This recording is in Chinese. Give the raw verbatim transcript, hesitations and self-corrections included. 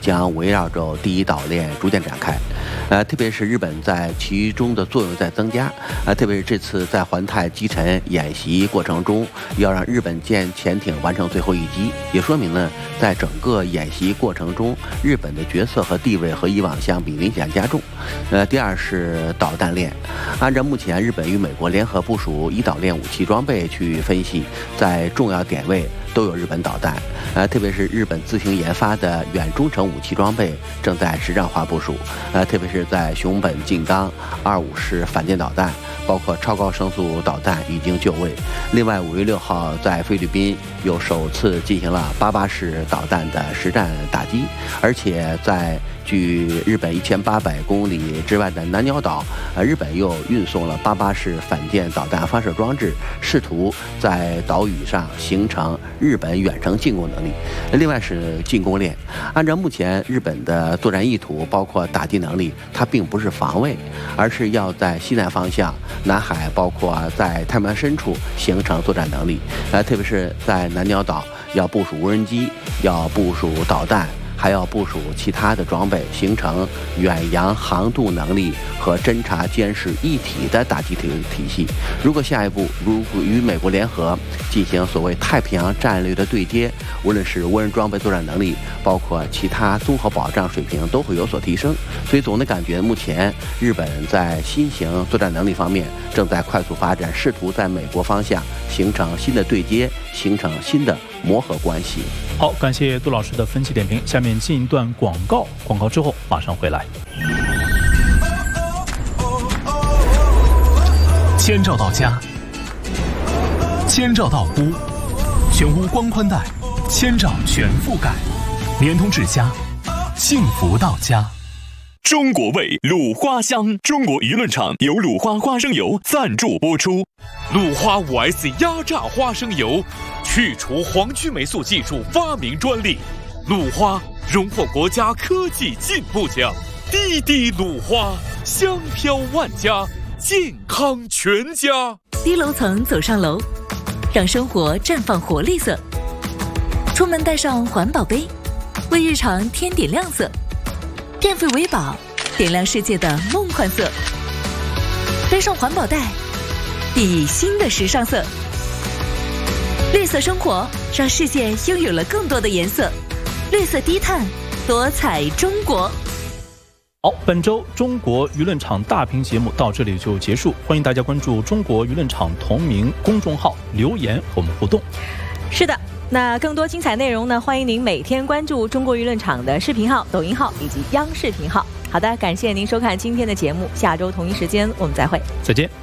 将围绕着第一岛链逐渐展开。呃，特别是日本在其中的作用在增加。啊，特别是这次在环太击沉演习过程中，要让日本舰潜艇完成最后一击，也说明呢，在整个演习过程中，日本的角色和地位和以往相比明显加重。呃，第二是导弹链，按照目前日本与美国联合部署一岛链武器装备去分析，在重要点位都有日本导弹。呃，特别是日本自行研发的远中程武器装备正在实战化部署。呃，特别是在熊本静冈二五式反舰导弹，包括超高声速导弹已经就位。另外，五月六号在菲律宾又首次进行了八八式导弹的实战打击，而且在距日本一千八百公里之外的南鸟岛，呃，日本又运送了八八式反舰导弹发射装置，试图在岛屿上形成日本远程进攻能力。另外是进攻链，按照目前日本的作战意图，包括打击能力，它并不是防卫，而是要在西南方向、南海，包括在太平洋深处形成作战能力。呃，特别是在南鸟岛要部署无人机，要部署导弹，还要部署其他的装备，形成远洋航渡能力和侦察监视一体的打击体体系。如果下一步如果与美国联合进行所谓太平洋战略的对接，无论是无人装备作战能力，包括其他综合保障水平都会有所提升。所以总的感觉，目前日本在新型作战能力方面正在快速发展，试图在美国方向形成新的对接，形成新的磨合关系。 好，感谢杜老师的分析点评。下面进一段广告，广告之后马上回来。千兆到家，千兆到屋，全屋光宽带，千兆全覆盖，联通至家，幸福到家。 中国味鲁花香，中国舆论场由鲁花花生油赞助播出。鲁花 五 S 压榨花生油，去除黄曲霉素技术发明专利。鲁花荣获国家科技进步奖，滴滴鲁花，香飘万家，健康全家。 低楼层走上楼，让生活绽放活力色。出门带上环保杯，为日常添点亮色。电费为宝，点亮世界的梦幻色。背上环保袋，熠熠新的时尚色。绿色生活，让世界拥有了更多的颜色。绿色低碳，多彩中国。 好，本周中国舆论场大评节目到这里就结束，欢迎大家关注中国舆论场同名公众号，留言和我们互动。 是的，那更多精彩内容呢，欢迎您每天关注中国舆论场的视频号、抖音号以及央视频号。好的，感谢您收看今天的节目，下周同一时间我们再会， 再见。